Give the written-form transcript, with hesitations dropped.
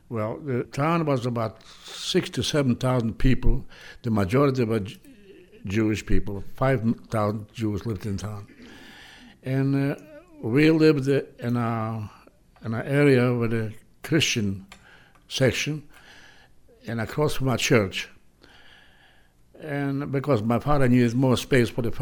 Well, the town was about 6 to 7,000 people. The majority were Jewish people. 5,000 Jews lived in town. And we lived in an area with a Christian section and across from our church. And because my father needed more space for the